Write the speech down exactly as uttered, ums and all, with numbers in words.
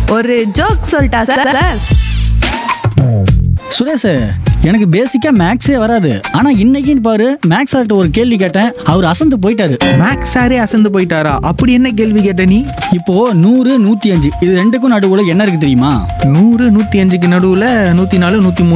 ஒரு ஜோக் சொல்லிட்டா சார்? சுரேஷ், எனக்கு பேசிக்கா மேக்ஸே வராது. ஆனா இன்னைக்குன்னு பாரு, மேக்ஸ் சார்ட்ட ஒரு கேள்வி கேட்டேன், அவர் அசந்து போயிட்டாரு. மேக்ஸ் சாரே அசந்து போயிட்டாரா? அப்படி என்ன கேள்வி கேட்ட நீ? இப்போ நூறு நூத்தி அஞ்சு இது ரெண்டுக்கும் நடுவுல என்ன இருக்கு தெரியுமா? நூறு நூத்தி அஞ்சுக்கு நடுவுல நூத்தி நாலு நூத்தி மூணு